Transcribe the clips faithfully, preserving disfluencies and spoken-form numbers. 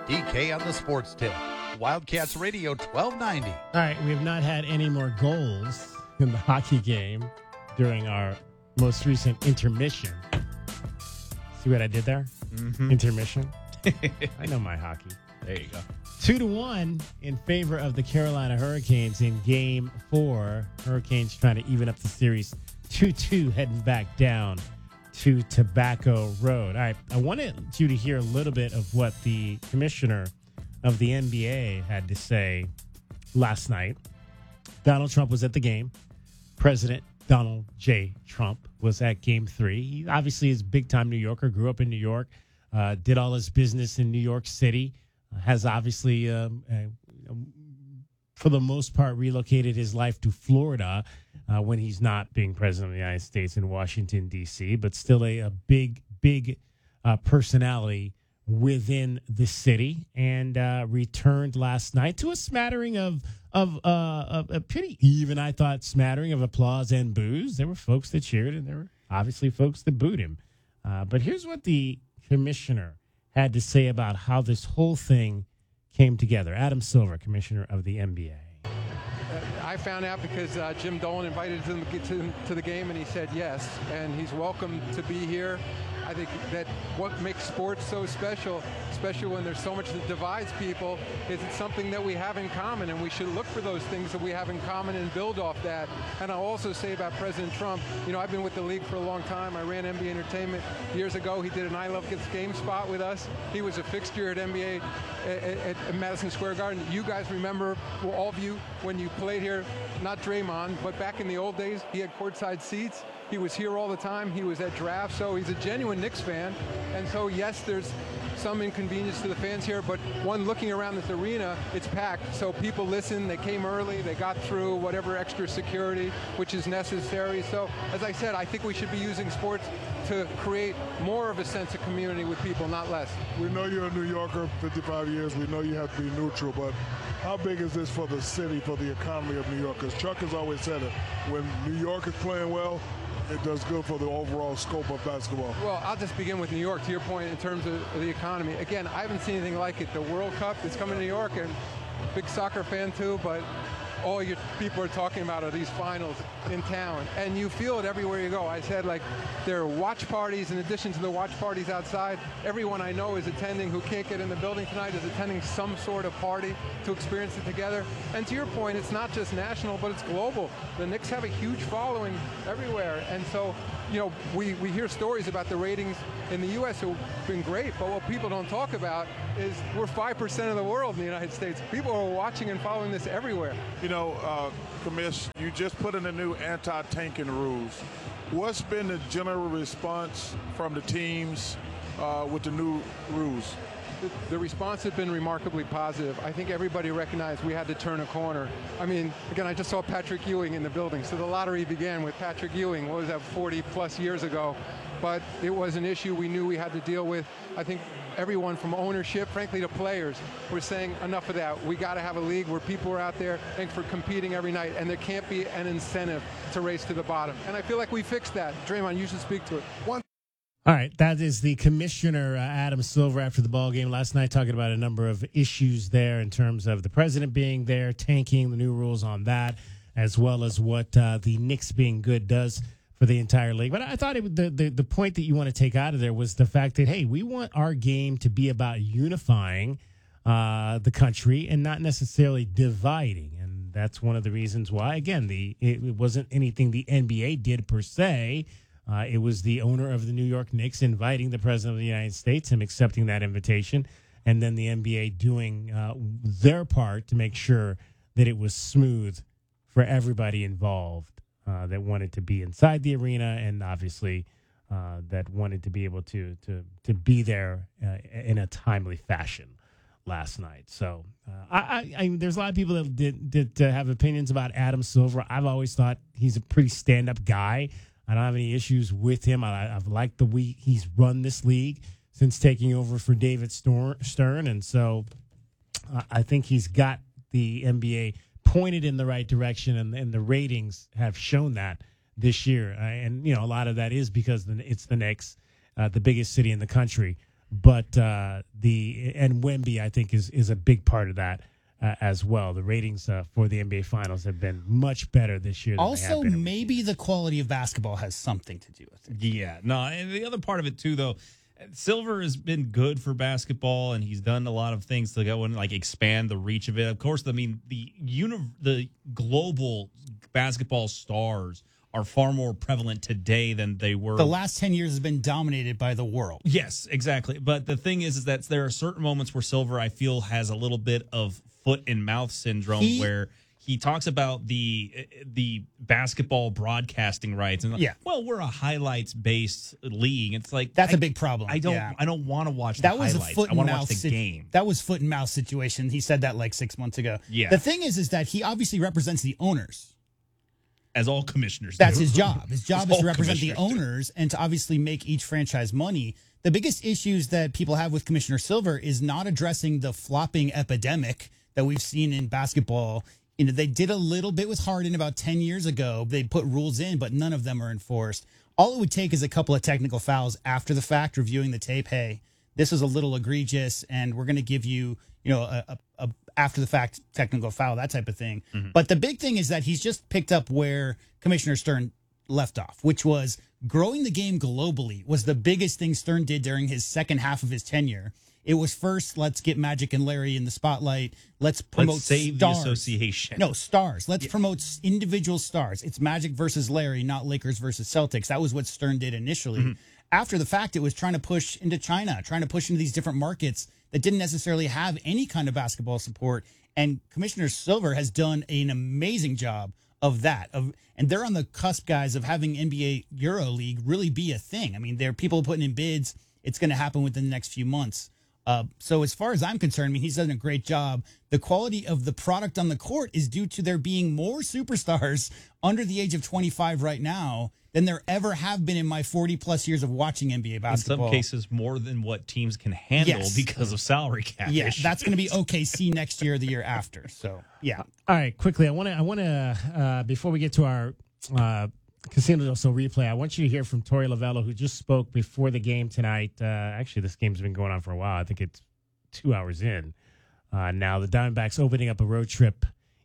D K on the sports tip. Wildcats Radio twelve ninety. All right, we have not had any more goals in the hockey game during our most recent intermission. See what I did there? Mm-hmm. Intermission. I know my hockey. There you go. Two to one in favor of the Carolina Hurricanes in game four. Hurricanes trying to even up the series. two two heading back down to Tobacco Road. All right, I wanted you to hear a little bit of what the commissioner of the N B A had to say last night. Donald Trump was at the game. President Donald J. Trump was at game three. He obviously is a big-time New Yorker, grew up in New York, uh, did all his business in New York City, uh, has obviously, um, uh, for the most part, relocated his life to Florida uh, when he's not being president of the United States in Washington, D C, but still a, a big, big uh, personality within the city, and uh, returned last night to a smattering of of, uh, of a pretty even, I thought, smattering of applause and boos. There were folks that cheered, and there were obviously folks that booed him. Uh, but here's what the commissioner had to say about how this whole thing came together. Adam Silver, commissioner of the N B A. I found out because uh, Jim Dolan invited him to, to the game, and he said yes, and he's welcome to be here. I think that what makes sports so special, especially when there's so much that divides people, is it's something that we have in common, and we should look for those things that we have in common and build off that. And I'll also say about President Trump, you know, I've been with the league for a long time. I ran N B A Entertainment years ago. He did an I Love Kids game spot with us. He was a fixture at N B A at, at, at Madison Square Garden. You guys remember, well, all of you, when you played here, not Draymond, but back in the old days, he had courtside seats. He was here all the time. He was at drafts, so he's a genuine Knicks fan. And so, yes, there's some inconvenience to the fans here, but one, looking around this arena, it's packed. So people listen. They came early. They got through whatever extra security, which is necessary. So, as I said, I think we should be using sports to create more of a sense of community with people, not less. We know you're a New Yorker, fifty-five years. We know you have to be neutral, but how big is this for the city, for the economy of New York? Because Chuck has always said it. When New York is playing well, it does good for the overall scope of basketball. Well, I'll just begin with New York, to your point, in terms of the economy. Again, I haven't seen anything like it. The World Cup is coming to New York, and big soccer fan too, but all your people are talking about are these finals in town, and you feel it everywhere you go. I said, like, there are watch parties in addition to the watch parties outside. Everyone I know is attending who can't get in the building tonight is attending some sort of party to experience it together. And to your point, it's not just national, but it's global. The Knicks have a huge following everywhere, and so, you know, we, we hear stories about the ratings in the U S who've been great, but what people don't talk about is we're five percent of the world in the United States. People are watching and following this everywhere. You know, uh, Commish, you just put in the new anti-tanking rules. What's been the general response from the teams uh, with the new rules? The, the response has been remarkably positive. I think everybody recognized we had to turn a corner. I mean, again, I just saw Patrick Ewing in the building. So the lottery began with Patrick Ewing. What was that, forty plus years ago? But it was an issue we knew we had to deal with. I think everyone from ownership, frankly, to players, were saying enough of that. We got to have a league where people are out there and for competing every night, and there can't be an incentive to race to the bottom. And I feel like we fixed that. Draymond, you should speak to it. One. All right, that is the commissioner, uh, Adam Silver, after the ball game last night, talking about a number of issues there in terms of the president being there, tanking, the new rules on that, as well as what uh, the Knicks being good does for the entire league. But I thought it, the, the the point that you want to take out of there was the fact that, hey, we want our game to be about unifying uh, the country and not necessarily dividing. And that's one of the reasons why, again, the it, it wasn't anything the N B A did per se. Uh, it was the owner of the New York Knicks inviting the president of the United States, him accepting that invitation, and then the N B A doing uh, their part to make sure that it was smooth for everybody involved. Uh, that wanted to be inside the arena, and obviously uh, that wanted to be able to to to be there uh, in a timely fashion last night. So uh, I, I, I there's a lot of people that did, did uh, have opinions about Adam Silver. I've always thought he's a pretty stand-up guy. I don't have any issues with him. I, I've liked the way he's run this league since taking over for David Stern, and so uh, I think he's got the N B A pointed in the right direction, and, and the ratings have shown that this year. Uh, and, you know, a lot of that is because the, it's the Knicks, uh, the biggest city in the country. But uh, the and Wemby, I think, is is a big part of that uh, as well. The ratings uh, for the N B A Finals have been much better this year. Than Also, they have been. maybe the quality of basketball has something to do with it. Yeah, no, and the other part of it too, though, Silver has been good for basketball, and he's done a lot of things to go and like expand the reach of it. Of course, I mean the uni- the global basketball stars are far more prevalent today than they were. The last ten years has been dominated by the world. Yes, exactly. But the thing is, is that there are certain moments where Silver, I feel, has a little bit of foot and mouth syndrome, He- where he talks about the the basketball broadcasting rights, and like, Yeah. well, we're a highlights based league. It's like That's a a big problem. I don't, Yeah. I don't want to watch That the was a highlights. foot I and want to mouth watch the sit- game. That was foot and mouth situation. He said that like six months ago. Yeah. The thing is, is that he obviously represents the owners. As all commissioners, That's do. his job. His job As is to all represent the commissioners do. owners and to obviously make each franchise money. The biggest issues that people have with Commissioner Silver is not addressing the flopping epidemic that we've seen in basketball. You know, they did a little bit with Harden about ten years ago. They put rules in, but none of them are enforced. All it would take is a couple of technical fouls after the fact, reviewing the tape. Hey, this is a little egregious, and we're going to give you, you know, a, a, a after the fact technical foul, that type of thing. Mm-hmm. But the big thing is that he's just picked up where Commissioner Stern left off, which was growing the game globally was the biggest thing Stern did during his second half of his tenure. It was first, let's get Magic and Larry in the spotlight. Let's promote Let's save stars. the association. No, stars. Let's promote s- individual stars. It's Magic versus Larry, not Lakers versus Celtics. That was what Stern did initially. Mm-hmm. After the fact, it was trying to push into China, trying to push into these different markets that didn't necessarily have any kind of basketball support. And Commissioner Silver has done an amazing job of that. Of and they're on the cusp, guys, of having N B A Euro League really be a thing. I mean, there are people putting in bids. It's going to happen within the next few months. Uh, so as far as I'm concerned, I mean, he's done a great job. The quality of the product on the court is due to there being more superstars under the age of twenty-five right now than there ever have been in my forty plus years of watching N B A in basketball. some cases, more than what teams can handle Yes. because of salary cap. Yeah, issues. that's going to be O K C next year or the year after. So, yeah. All right, quickly, I want to, I want to, uh, before we get to our uh, Casino del Sol replay, I want you to hear from Torey Lovello, who just spoke before the game tonight. Uh, actually, this game's been going on for a while. I think it's two hours in. Uh, now, the Diamondbacks opening up a road trip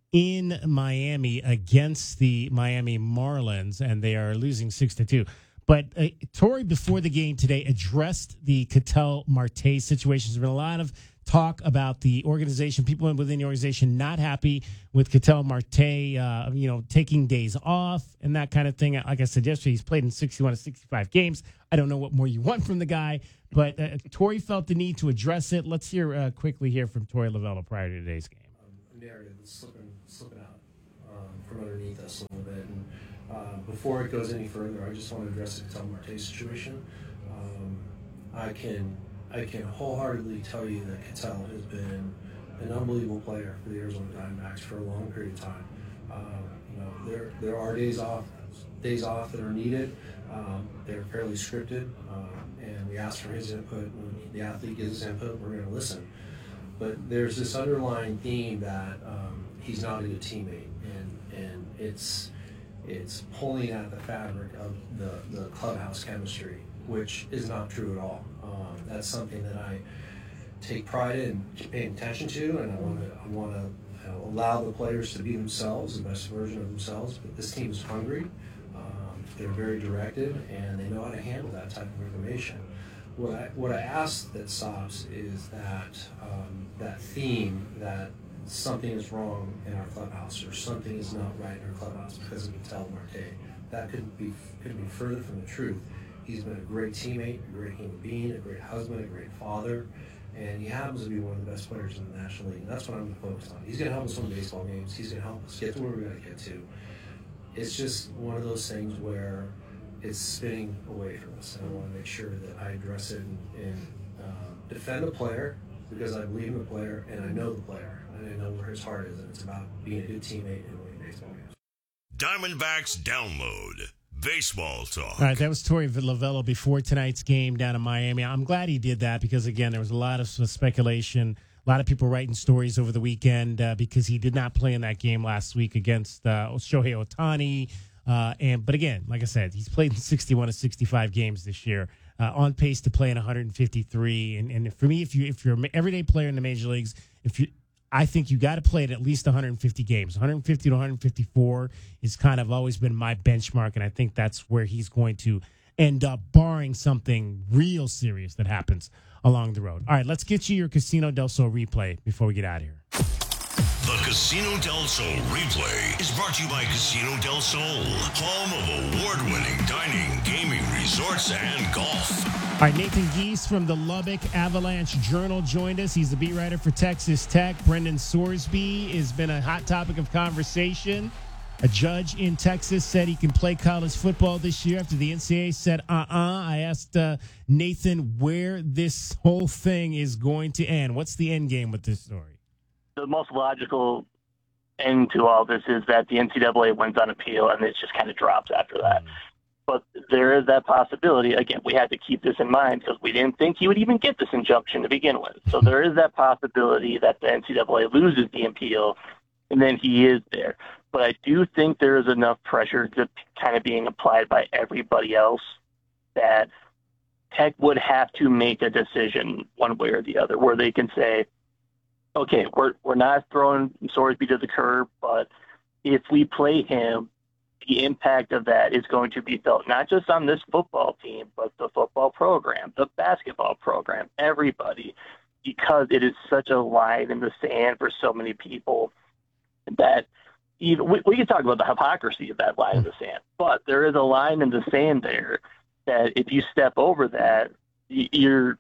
in Miami against the Miami Marlins, and they are losing six to two. But uh, Torey, before the game today, addressed the Ketel Marte situation. There's been a lot of talk about the organization, people within the organization not happy with Ketel Marte, uh, you know, taking days off and that kind of thing. Like I said yesterday, he's played in sixty-one to sixty-five games. I don't know what more you want from the guy, but uh, Torey felt the need to address it. Let's hear uh, quickly here from Torey Lovello prior to today's game. Um, a narrative that's slipping, slipping out um, from underneath us a little bit. And uh, before it goes any further, I just want to address the Ketel Marte situation. Um, I can I can wholeheartedly tell you that Ketel has been an unbelievable player for the Arizona Diamondbacks for a long period of time. Um, you know, there there are days off, days off that are needed. Um, they're fairly scripted, um, and we ask for his input. When the athlete gives his input, we're going to listen. But there's this underlying theme that um, he's not a good teammate, and and it's it's pulling at the fabric of the, the clubhouse chemistry, which is not true at all. Um, that's something that I take pride in paying attention to, and I want to I want to you know, allow the players to be themselves, the best version of themselves. But this team is hungry. Um, they're very directed, and they know how to handle that type of information. What I what I ask that stops is that um, that theme that something is wrong in our clubhouse or something is not right in our clubhouse because of Ketel Marte. That could be could be further from the truth. He's been a great teammate, a great human being, a great husband, a great father, and he happens to be one of the best players in the National League. And that's what I'm going to focus on. He's going to help us win baseball games. He's going to help us get to where we got to get to. It's just one of those things where it's spinning away from us, and I want to make sure that I address it and, and uh, defend the player because I believe in the player and I know the player and I know where his heart is, and it's about being a good teammate and winning baseball games. Diamondbacks download baseball talk. All right, that was Torey Lovello before tonight's game down in Miami. I'm glad he did that because, again, there was a lot of speculation, a lot of people writing stories over the weekend uh, because he did not play in that game last week against uh, Shohei Ohtani. Uh, and But, again, like I said, he's played in sixty-one to sixty-five games this year. uh, on pace to play in one hundred fifty-three. And, and for me, if you if you're an everyday player in the major leagues, if you I think you got to play it at least one hundred fifty games. one hundred fifty to one hundred fifty-four is kind of always been my benchmark, and I think that's where he's going to end up, barring something real serious that happens along the road. All right, let's get you your Casino del Sol replay before we get out of here. The Casino del Sol replay is brought to you by Casino del Sol, home of award-winning dining, gaming, resorts, and golf. All right, Nathan Geese from the Lubbock Avalanche Journal joined us. He's the beat writer for Texas Tech. Brendan Sorsby has been a hot topic of conversation. A judge in Texas said he can play college football this year after the N C double A said, uh-uh. I asked uh, Nathan where this whole thing is going to end. What's the end game with this story? The most logical end to all this is that the N C double A wins on appeal and it just kind of drops after that. But there is that possibility. Again, we had to keep this in mind because we didn't think he would even get this injunction to begin with. So there is that possibility that the N C double A loses the appeal and then he is there. But I do think there is enough pressure to kind of being applied by everybody else that Tech would have to make a decision one way or the other where they can say, okay, we're we're not throwing Sorsby to the curb, but if we play him, the impact of that is going to be felt not just on this football team, but the football program, the basketball program, everybody, because it is such a line in the sand for so many people that even we, we can talk about the hypocrisy of that line in the sand, but there is a line in the sand there that if you step over that, you're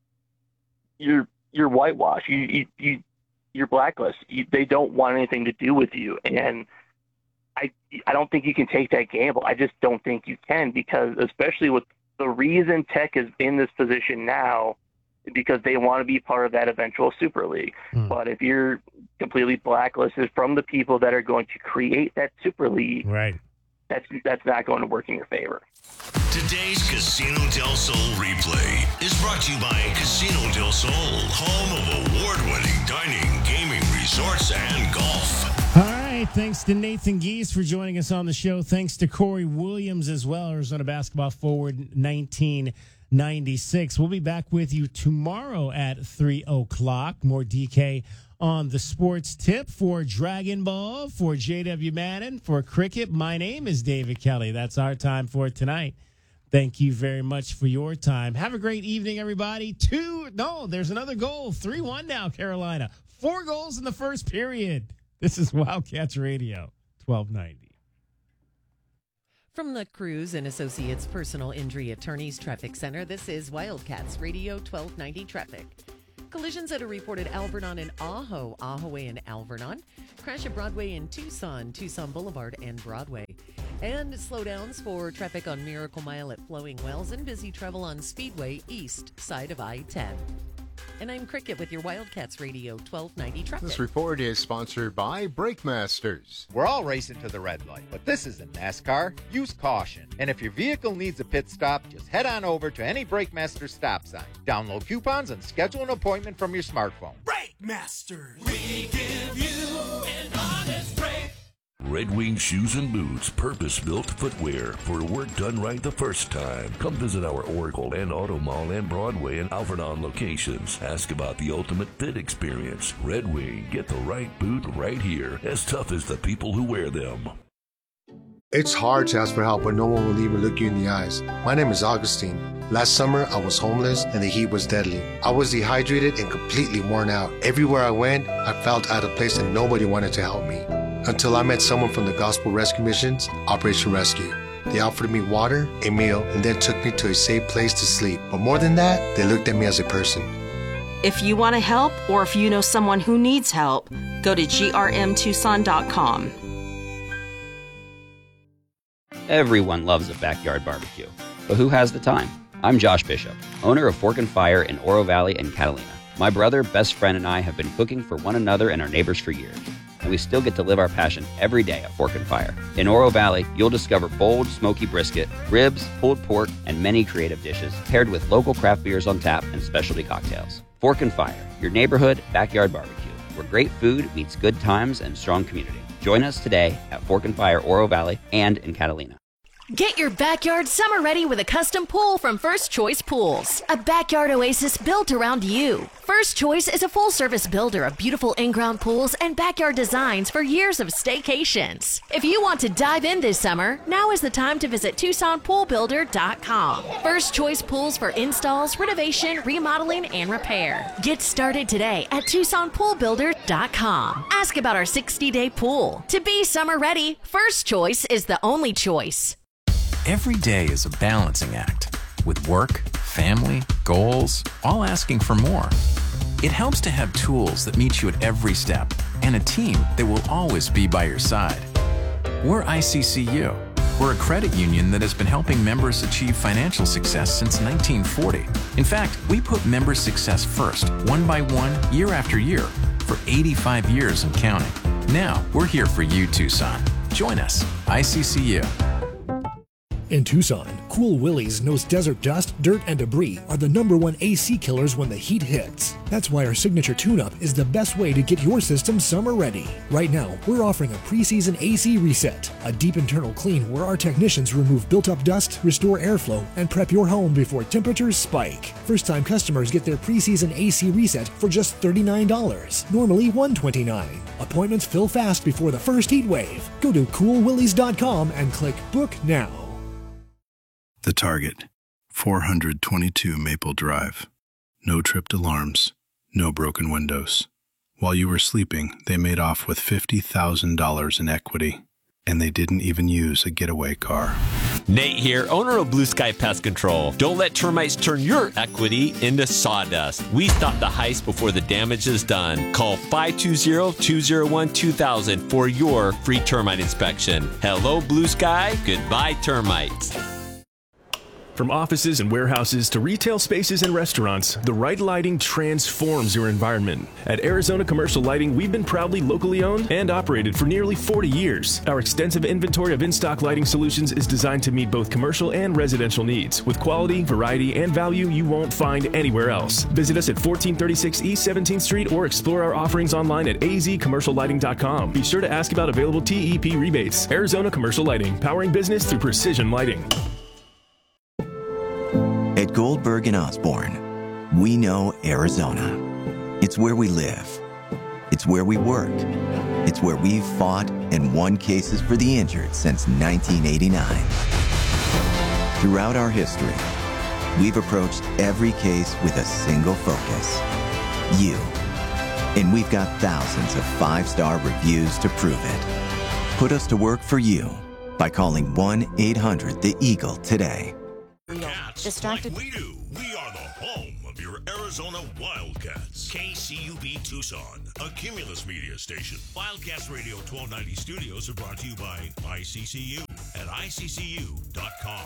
you're you're whitewashed. You, you, you, you're blacklisted. You, they don't want anything to do with you. And I, I don't think you can take that gamble. I just don't think you can because especially with the reason Tech is in this position now, because they want to be part of that eventual Super League. Hmm. But if you're completely blacklisted from the people that are going to create that Super League, right, that's that's not going to work in your favor. Today's Casino del Sol replay is brought to you by Casino del Sol, home of award-winning dining, gaming, resorts, and golf. All right, thanks to Nathan Geese for joining us on the show. Thanks to Corey Williams as well, Arizona Basketball Forward nineteen ninety-six. We'll be back with you tomorrow at three o'clock. More D K on the sports tip for Dragon Ball, for J W Madden, for cricket. My name is David Kelly. That's our time for tonight. Thank you very much for your time. Have a great evening, everybody. Two, no, there's another goal. three one now, Carolina. Four goals in the first period. This is Wildcats Radio, twelve ninety. From the Cruz and Associates Personal Injury Attorneys Traffic Center, this is Wildcats Radio twelve ninety Traffic. Collisions at a reported Alvernon and Ajo, Ahoway and Alvernon. Crash at Broadway in Tucson, Tucson Boulevard and Broadway. And slowdowns for traffic on Miracle Mile at Flowing Wells and busy travel on Speedway east side of I ten. And I'm Cricket with your Wildcats Radio twelve ninety Traffic. This report is sponsored by Brake Masters. We're all racing to the red light, but this isn't NASCAR. Use caution. And if your vehicle needs a pit stop, just head on over to any Brake Masters stop sign. Download coupons and schedule an appointment from your smartphone. Brake Masters. We give you an honest break. Red Wing Shoes and Boots, purpose-built footwear for work done right the first time. Come visit our Oracle and Auto Mall and Broadway and Alvernon locations. Ask about the ultimate fit experience. Red Wing, get the right boot right here, as tough as the people who wear them. It's hard to ask for help when no one will even look you in the eyes. My name is Augustine. Last summer, I was homeless and the heat was deadly. I was dehydrated and completely worn out. Everywhere I went, I felt out of place and nobody wanted to help me. Until I met someone from the Gospel Rescue Missions, Operation Rescue. They offered me water, a meal, and then took me to a safe place to sleep. But more than that, they looked at me as a person. If you want to help, or if you know someone who needs help, go to G R M Tucson dot com. Everyone loves a backyard barbecue, but who has the time? I'm Josh Bishop, owner of Fork and Fire in Oro Valley and Catalina. My brother, best friend, and I have been cooking for one another and our neighbors for years, and we still get to live our passion every day at Fork and Fire. In Oro Valley, you'll discover bold, smoky brisket, ribs, pulled pork, and many creative dishes paired with local craft beers on tap and specialty cocktails. Fork and Fire, your neighborhood backyard barbecue, where great food meets good times and strong community. Join us today at Fork and Fire Oro Valley and in Catalina. Get your backyard summer ready with a custom pool from First Choice Pools. A backyard oasis built around you. First Choice is a full-service builder of beautiful in-ground pools and backyard designs for years of staycations. If you want to dive in this summer, now is the time to visit Tucson Pool Builder dot com. First Choice Pools for installs, renovation, remodeling, and repair. Get started today at Tucson Pool Builder dot com. Ask about our sixty-day pool. To be summer ready, First Choice is the only choice. Every day is a balancing act, with work, family, goals, all asking for more. It helps to have tools that meet you at every step and a team that will always be by your side. We're I C C U. We're a credit union that has been helping members achieve financial success since nineteen forty. In fact, we put members' success first, one by one, year after year, for eighty-five years and counting. Now, we're here for you, Tucson. Join us, I C C U. In Tucson, Cool Willie's knows desert dust, dirt, and debris are the number one A C killers when the heat hits. That's why our signature tune-up is the best way to get your system summer ready. Right now, we're offering a preseason A C reset, a deep internal clean where our technicians remove built-up dust, restore airflow, and prep your home before temperatures spike. First-time customers get their preseason A C reset for just thirty-nine dollars, normally one hundred twenty-nine dollars. Appointments fill fast before the first heat wave. Go to cool willies dot com and click Book Now. The Target, four twenty-two Maple Drive. No tripped alarms, no broken windows. While you were sleeping, they made off with fifty thousand dollars in equity, and they didn't even use a getaway car. Nate here, owner of Blue Sky Pest Control. Don't let termites turn your equity into sawdust. We stop the heist before the damage is done. Call five two zero, two zero one, two thousand for your free termite inspection. Hello, Blue Sky. Goodbye, termites. From offices and warehouses to retail spaces and restaurants, the right lighting transforms your environment. At Arizona Commercial Lighting, we've been proudly locally owned and operated for nearly forty years. Our extensive inventory of in-stock lighting solutions is designed to meet both commercial and residential needs, with quality, variety, and value you won't find anywhere else. Visit us at fourteen thirty-six East seventeenth Street or explore our offerings online at a z commercial lighting dot com. Be sure to ask about available T E P rebates. Arizona Commercial Lighting, powering business through precision lighting. At Goldberg and Osborne, we know Arizona. It's where we live. It's where we work. It's where we've fought and won cases for the injured since nineteen eighty-nine. Throughout our history, we've approached every case with a single focus: you. And we've got thousands of five-star reviews to prove it. Put us to work for you by calling one eight hundred the eagle today. Cats distracted. Like we do. We are the home of your Arizona Wildcats. K C U B Tucson, a Cumulus media station. Wildcats Radio twelve ninety studios are brought to you by I C C U at I C C U dot com.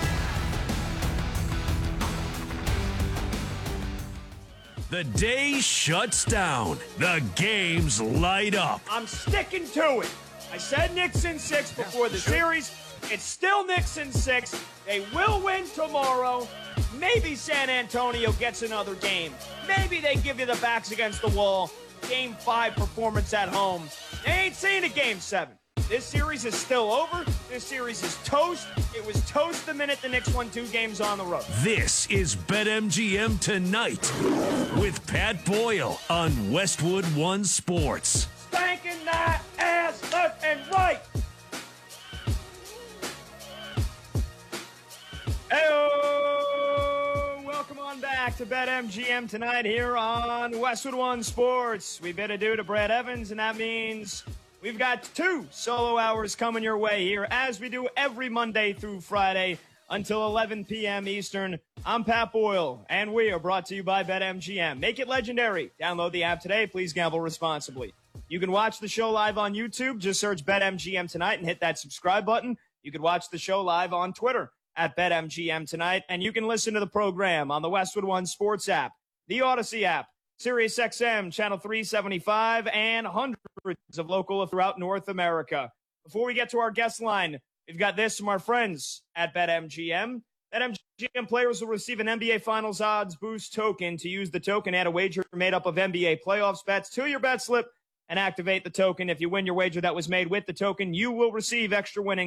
The day shuts down. The games light up. I'm sticking to it. I said Knicks in six before the series. It's still Knicks in six. They will win tomorrow. Maybe San Antonio gets another game. Maybe they give you the backs against the wall. Game five performance at home. They ain't seen a game seven. This series is still over. This series is toast. It was toast the minute the Knicks won two games on the road. This is BetMGM Tonight with Pat Boyle on Westwood One Sports. Spanking that ass left and right. Hey, welcome on back to BetMGM Tonight here on Westwood One Sports. We bid adieu to Brad Evans, and that means we've got two solo hours coming your way here, as we do every Monday through Friday until eleven p.m. Eastern. I'm Pat Boyle, and we are brought to you by BetMGM. Make it legendary. Download the app today. Please gamble responsibly. You can watch the show live on YouTube. Just search BetMGM Tonight and hit that subscribe button. You can watch the show live on Twitter at BetMGM Tonight, and you can listen to the program on the Westwood One Sports app, the Odyssey app, Sirius X M, Channel three seventy-five, and hundreds of local throughout North America. Before we get to our guest line, we've got this from our friends at BetMGM. BetMGM players will receive an N B A Finals odds boost token. To use the token, add a wager made up of N B A playoffs bets to your bet slip and activate the token. If you win your wager that was made with the token, you will receive extra winnings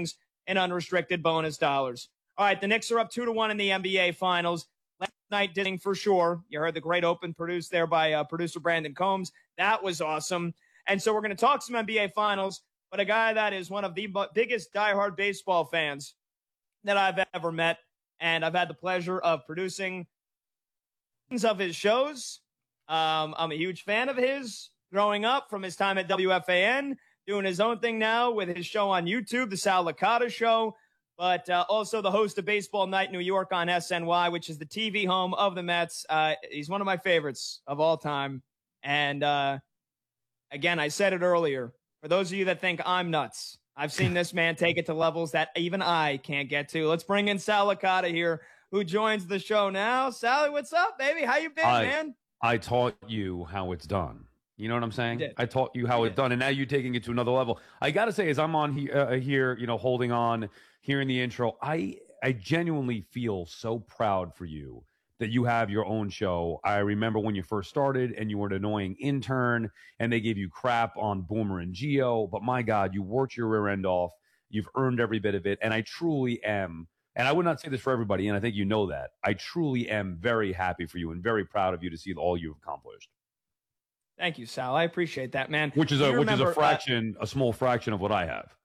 in unrestricted bonus dollars. All right, the Knicks are up two to one in the N B A Finals. Last night, did for sure. You heard the great open produced there by uh, producer Brandon Combs. That was awesome. And so we're going to talk some N B A Finals, but a guy that is one of the biggest diehard baseball fans that I've ever met, and I've had the pleasure of producing of his shows. Um, I'm a huge fan of his growing up from his time at W F A N, doing his own thing now with his show on YouTube, The Sal Licata Show, but uh, also the host of Baseball Night New York on S N Y, which is the T V home of the Mets. Uh, he's one of my favorites of all time. And uh, again, I said it earlier, for those of you that think I'm nuts, I've seen this man take it to levels that even I can't get to. Let's bring in Sal Licata here, who joins the show now. Sally, what's up, baby? How you been, I, man? I taught you how it's done. You know what I'm saying? You did. I taught you how You it's did. done, and now you're taking it to another level. I got to say, as I'm on he, uh, here, you know, holding on, hearing the intro, I I genuinely feel so proud for you that you have your own show. I remember when you first started and you were an annoying intern and they gave you crap on Boomer and Geo, but my God, you worked your rear end off. You've earned every bit of it, and I truly am. And I would not say this for everybody, and I think you know that. I truly am very happy for you and very proud of you to see all you've accomplished. Thank you, Sal. I appreciate that, man. Which is Do a you which is remember, a fraction, uh, a small fraction of what I have.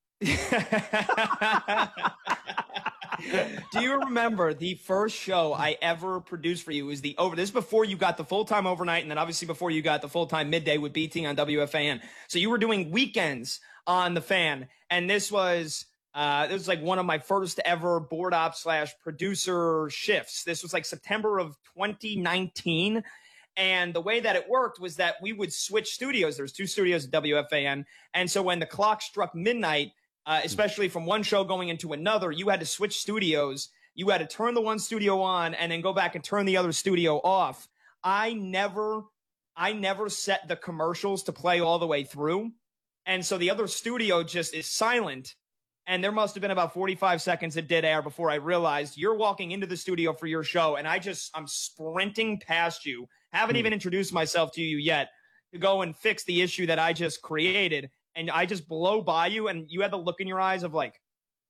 Do you remember the first show I ever produced for you was the over? This is before you got the full-time overnight, and then obviously before you got the full-time midday with B T on W F A N. So you were doing weekends on the Fan, and this was uh, this was like one of my first ever board op slash producer shifts. This was like September of twenty nineteen. And the way that it worked was that we would switch studios. There's two studios at W F A N. And so when the clock struck midnight, uh, especially from one show going into another, you had to switch studios. You had to turn the one studio on and then go back and turn the other studio off. I never, I never set the commercials to play all the way through. And so the other studio just is silent. And there must have been about forty-five seconds of dead air before I realized you're walking into the studio for your show. And I just, I'm sprinting past you. Haven't even introduced myself to you yet to go and fix the issue that I just created. And I just blow by you, and you had the look in your eyes of like,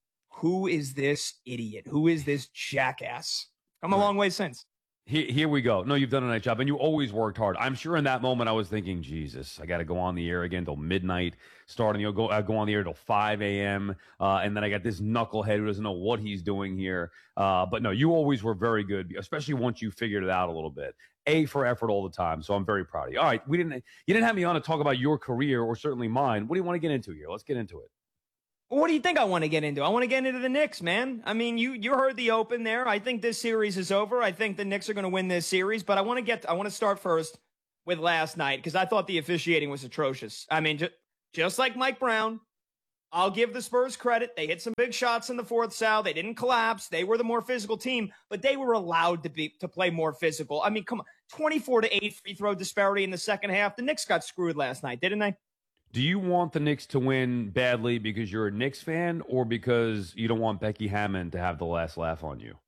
who is this idiot? Who is this jackass? Come a long way since. Here, here we go. No, you've done a nice job, and you always worked hard. I'm sure in that moment I was thinking, Jesus, I got to go on the air again till midnight, starting, you know, go, uh, go on the air till five a.m., uh, and then I got this knucklehead who doesn't know what he's doing here. Uh, but no, you always were very good, especially once you figured it out a little bit. A for effort all the time, so I'm very proud of you. All right, we didn't, you didn't have me on to talk about your career, or certainly mine. What do you want to get into here? Let's get into it. What do you think I want to get into? I want to get into the Knicks, man. I mean, you you heard the open there. I think this series is over. I think the Knicks are going to win this series, but I want to get I want to start first with last night because I thought the officiating was atrocious. I mean, just, just like Mike Brown, I'll give the Spurs credit. They hit some big shots in the fourth, Sal. They didn't collapse. They were the more physical team, but they were allowed to be to play more physical. I mean, come on, twenty-four to eight free throw disparity in the second half. The Knicks got screwed last night, didn't they? Do you want the Knicks to win badly because you're a Knicks fan, or because you don't want Becky Hammond to have the last laugh on you?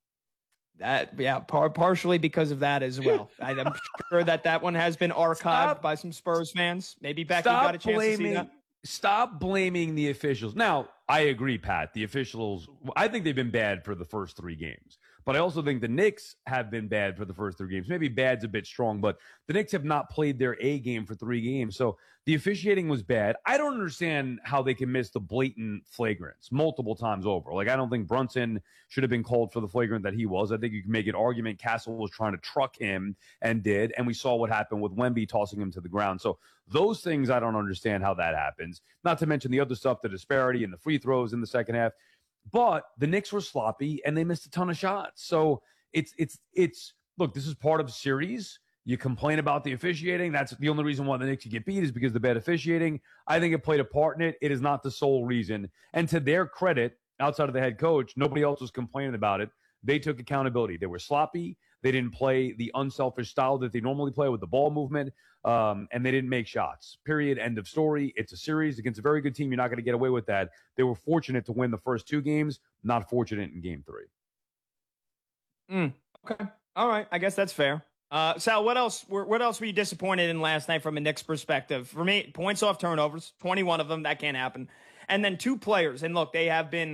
That yeah, par- partially because of that as well. I, I'm sure that that one has been archived Stop. by some Spurs fans. Maybe Becky Stop got a chance blaming, to see that. Stop blaming the officials. Now, I agree, Pat. The officials, I think they've been bad for the first three games. But I also think the Knicks have been bad for the first three games. Maybe bad's a bit strong, but the Knicks have not played their A game for three games. So the officiating was bad. I don't understand how they can miss the blatant flagrants multiple times over. Like, I don't think Brunson should have been called for the flagrant that he was. I think you can make an argument Castle was trying to truck him and did, and we saw what happened with Wemby tossing him to the ground. So those things, I don't understand how that happens. Not to mention the other stuff, the disparity and the free throws in the second half. But the Knicks were sloppy and they missed a ton of shots. So it's, it's, it's, look, this is part of a series. You complain about the officiating. That's the only reason why the Knicks get beat is because of the bad officiating. I think it played a part in it. It is not the sole reason. And to their credit, outside of the head coach, nobody else was complaining about it. They took accountability. They were sloppy. They didn't play the unselfish style that they normally play with the ball movement, um, and they didn't make shots. Period. End of story. It's a series against a very good team. You're not going to get away with that. They were fortunate to win the first two games, not fortunate in game three. Mm, okay. All right. I guess that's fair. Uh, Sal, what else were, what else were you disappointed in last night from a Knicks perspective? For me, points off turnovers, twenty-one of them. That can't happen. And then two players. And look, they have been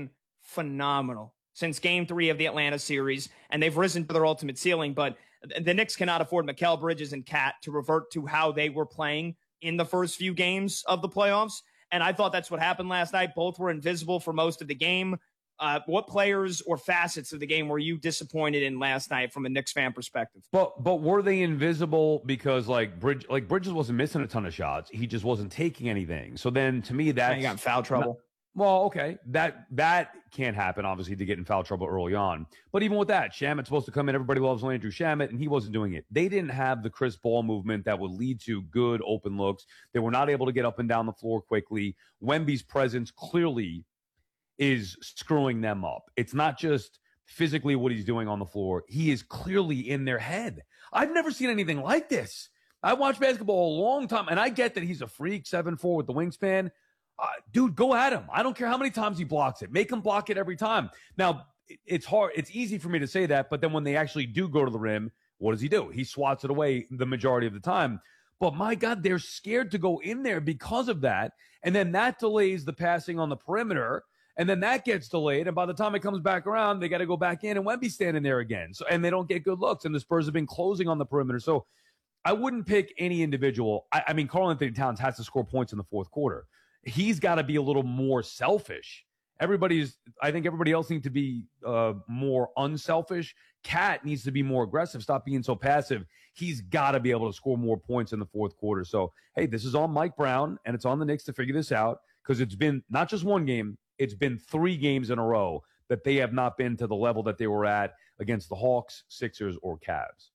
phenomenal since game three of the Atlanta series, and they've risen to their ultimate ceiling. But the Knicks cannot afford Mikal Bridges and Cat to revert to how they were playing in the first few games of the playoffs. And I thought that's what happened last night. Both were invisible for most of the game. Uh, what players or facets of the game were you disappointed in last night from a Knicks fan perspective? But but were they invisible because like Bridge like Bridges wasn't missing a ton of shots, he just wasn't taking anything. So then to me that's he got in foul trouble. Not, well, okay, that that can't happen obviously to get in foul trouble early on. But even with that, Shamet's supposed to come in. Everybody loves Landry Shamet, and he wasn't doing it. They didn't have the crisp ball movement that would lead to good open looks. They were not able to get up and down the floor quickly. Wemby's presence clearly is screwing them up. It's not just physically what he's doing on the floor. He is clearly in their head. I've never seen anything like this. I watched basketball a long time, and I get that he's a freak, seven four with the wingspan. Uh, dude, go at him. I don't care how many times he blocks it. Make him block it every time. Now, it's hard. It's easy for me to say that, but then when they actually do go to the rim, what does he do? He swats it away the majority of the time. But my God, they're scared to go in there because of that, and then that delays the passing on the perimeter. And then that gets delayed, and by the time it comes back around, they got to go back in, and Wemby's standing there again. So, and they don't get good looks, and the Spurs have been closing on the perimeter. So I wouldn't pick any individual. I, I mean, Karl-Anthony Towns has to score points in the fourth quarter. He's got to be a little more selfish. Everybody's, I think everybody else needs to be uh, more unselfish. Cat needs to be more aggressive. Stop being so passive. He's got to be able to score more points in the fourth quarter. So, hey, this is on Mike Brown, and it's on the Knicks to figure this out because it's been not just one game. It's been three games in a row that they have not been to the level that they were at against the Hawks, Sixers, or Cavs.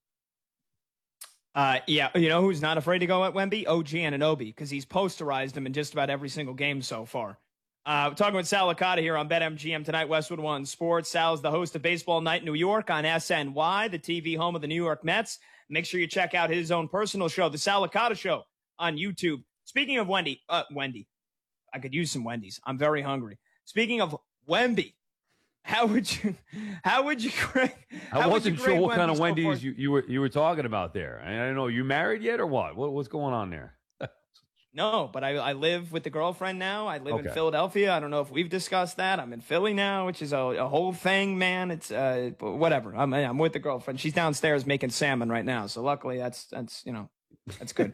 Uh, yeah, you know who's not afraid to go at Wemby? O G Anunoby, because he's posterized him in just about every single game so far. Uh, we're talking with Sal Licata here on BetMGM tonight, Westwood One Sports. Sal's the host of Baseball Night in New York on S N Y, the T V home of the New York Mets. Make sure you check out his own personal show, The Sal Licata Show, on YouTube. Speaking of Wendy, uh, Wendy, I could use some Wendy's. I'm very hungry. Speaking of Wemby, how would you, how would you grade? I wasn't sure what Wemby kind of so Wendy's far? you, you were you were talking about there. I don't know. You married yet or what? what what's going on there? No, but I, I live with the girlfriend now. I live Okay. in Philadelphia. I don't know if we've discussed that. I'm in Philly now, which is a, a whole thing, man. It's uh, whatever. I'm I'm with the girlfriend. She's downstairs making salmon right now. So luckily, that's that's you know, that's good.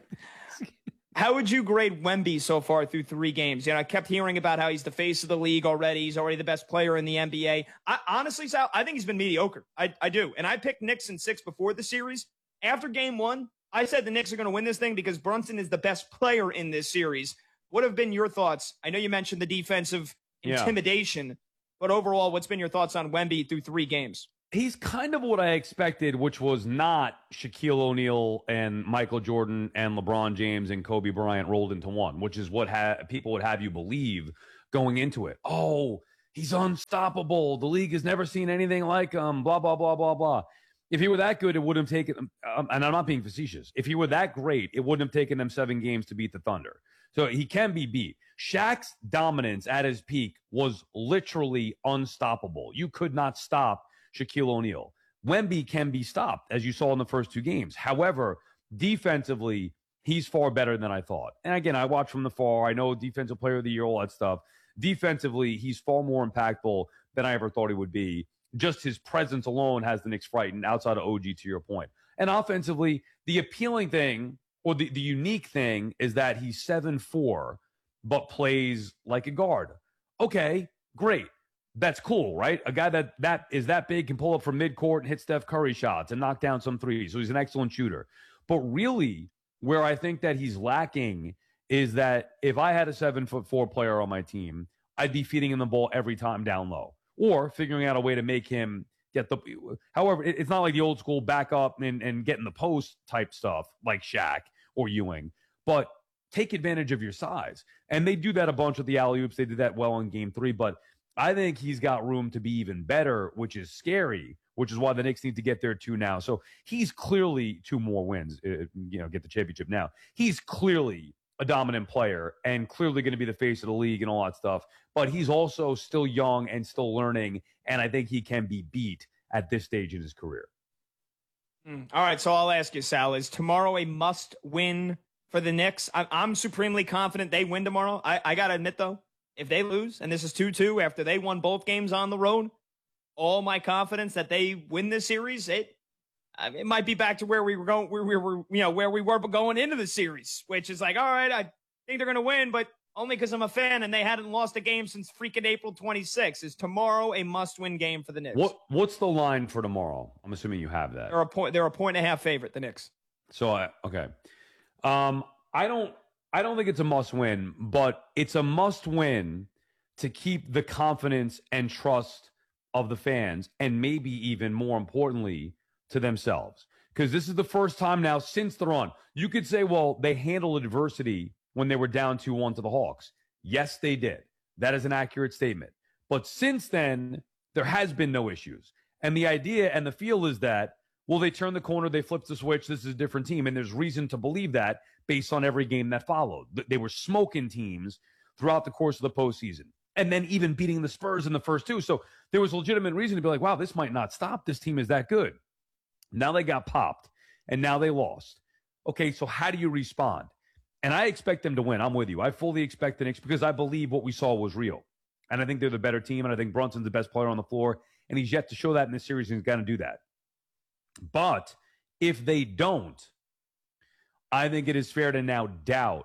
How would you grade Wemby so far through three games? You know, I kept hearing about how he's the face of the league already. He's already the best player in the N B A. I, honestly, Sal, I think he's been mediocre. I, I do. And I picked Knicks in six before the series. After game one, I said the Knicks are going to win this thing because Brunson is the best player in this series. What have been your thoughts? I know you mentioned the defensive Yeah. intimidation, but overall, what's been your thoughts on Wemby through three games? He's kind of what I expected, which was not Shaquille O'Neal and Michael Jordan and LeBron James and Kobe Bryant rolled into one, which is what ha- people would have you believe going into it. Oh, he's unstoppable. The league has never seen anything like him, blah, blah, blah, blah, blah. If he were that good, it wouldn't have taken him, um, and I'm not being facetious. If he were that great, it wouldn't have taken them seven games to beat the Thunder. So he can be beat. Shaq's dominance at his peak was literally unstoppable. You could not stop Shaquille O'Neal. Wemby can be stopped, as you saw in the first two games. However, defensively, he's far better than I thought. And again, I watch from the far. I know defensive player of the year, all that stuff. Defensively, he's far more impactful than I ever thought he would be. Just his presence alone has the Knicks frightened outside of O G, to your point. And offensively, the appealing thing or the, the unique thing is that he's seven four, but plays like a guard. Okay, great. That's cool, right? A guy that, that is that big can pull up from midcourt and hit Steph Curry shots and knock down some threes. So he's an excellent shooter. But really, where I think that he's lacking is that if I had a seven foot four player on my team, I'd be feeding him the ball every time down low or figuring out a way to make him get the. However, it, it's not like the old school back up and, and get in the post type stuff like Shaq or Ewing, but take advantage of your size. And they do that a bunch with the alley-oops. They did that well in game three, but I think he's got room to be even better, which is scary, which is why the Knicks need to get there too now. So he's clearly two more wins, uh, you know, get the championship now. He's clearly a dominant player and clearly going to be the face of the league and all that stuff. But he's also still young and still learning, and I think he can be beat at this stage in his career. Mm. All right, so I'll ask you, Sal, is tomorrow a must-win for the Knicks? I- I'm supremely confident they win tomorrow. I, I got to admit, though, if they lose, and this is two two after they won both games on the road, all my confidence that they win this series, it I mean, it might be back to where we were going, where we were, you know, where we were going into the series, which is like, all right, I think they're going to win, but only because I'm a fan and they hadn't lost a game since freaking April twenty-sixth. Is tomorrow a must-win game for the Knicks? What What's the line for tomorrow? I'm assuming you have that. They're a point. They're a point and a half favorite. The Knicks. So I okay. Um, I don't. I don't think it's a must-win, but it's a must-win to keep the confidence and trust of the fans, and maybe even more importantly, to themselves. Because this is the first time now since the run. You could say, well, they handled adversity when they were down two one to the Hawks. Yes, they did. That is an accurate statement. But since then, there has been no issues. And the idea and the feel is that, well, they turned the corner, they flipped the switch, this is a different team. And there's reason to believe that based on every game that followed. They were smoking teams throughout the course of the postseason. And then even beating the Spurs in the first two. So there was legitimate reason to be like, wow, this might not stop. This team is that good. Now they got popped, and now they lost. Okay, so how do you respond? And I expect them to win. I'm with you. I fully expect the Knicks because I believe what we saw was real. And I think they're the better team, and I think Brunson's the best player on the floor, and he's yet to show that in this series, and he's got to do that. But if they don't, I think it is fair to now doubt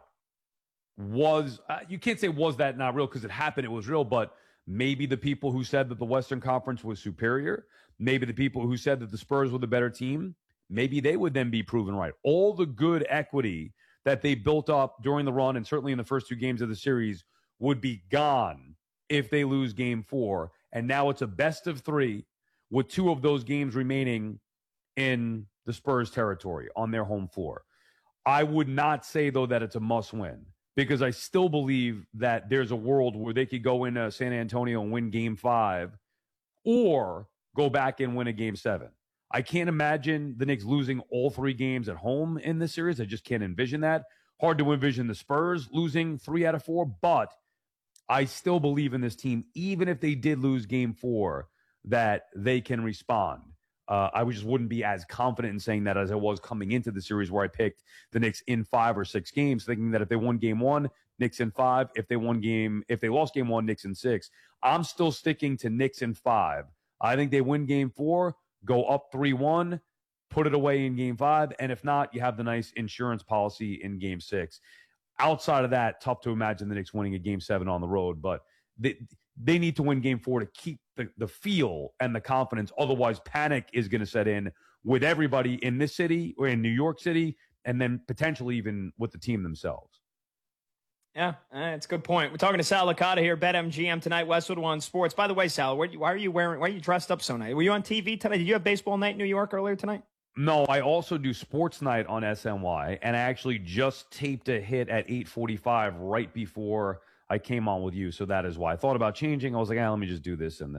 was uh, – you can't say was that not real because it happened, it was real, but maybe the people who said that the Western Conference was superior, maybe the people who said that the Spurs were the better team, maybe they would then be proven right. All the good equity that they built up during the run and certainly in the first two games of the series would be gone if they lose game four. And now it's a best of three with two of those games remaining in the Spurs territory on their home floor. I would not say, though, that it's a must-win because I still believe that there's a world where they could go into San Antonio and win game five or go back and win a game seven. I can't imagine the Knicks losing all three games at home in this series. I just can't envision that. Hard to envision the Spurs losing three out of four, but I still believe in this team, even if they did lose game four, that they can respond. Uh, I just wouldn't be as confident in saying that as I was coming into the series where I picked the Knicks in five or six games, thinking that if they won game one, Knicks in five. If they won game, if they lost game one, Knicks in six. I'm still sticking to Knicks in five. I think they win game four, go up three one, put it away in game five. And if not, you have the nice insurance policy in game six. Outside of that, tough to imagine the Knicks winning a game seven on the road, but they, they need to win game four to keep the, the feel and the confidence. Otherwise, panic is going to set in with everybody in this city or in New York City, and then potentially even with the team themselves. Yeah, that's a good point. We're talking to Sal Licata here, BetMGM tonight, Westwood One Sports. By the way, Sal, where, why are you wearing? Why are you dressed up so nice? Were you on T V tonight? Did you have baseball night in New York earlier tonight? No, I also do sports night on S N Y, and I actually just taped a hit at eight forty-five right before I came on with you, so that is why. I thought about changing. I was like, ah, let me just do this, and then